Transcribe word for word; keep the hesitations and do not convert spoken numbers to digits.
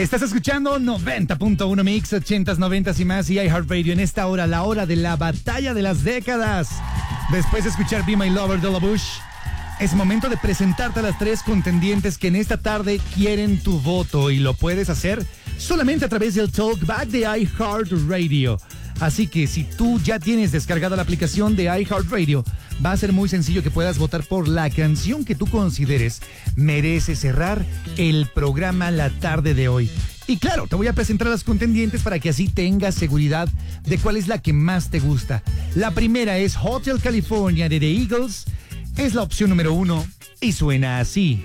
Estás escuchando noventa punto uno Mix, ochentas, noventas y más y iHeartRadio en esta hora, la hora de la batalla de las décadas. Después de escuchar Be My Lover de La Bush, es momento de presentarte a las tres contendientes que en esta tarde quieren tu voto y lo puedes hacer solamente a través del Talkback de iHeartRadio. Así que si tú ya tienes descargada la aplicación de iHeartRadio, va a ser muy sencillo que puedas votar por la canción que tú consideres merece cerrar el programa la tarde de hoy. Y claro, te voy a presentar a las contendientes para que así tengas seguridad de cuál es la que más te gusta. La primera es Hotel California de The Eagles, es la opción número uno y suena así.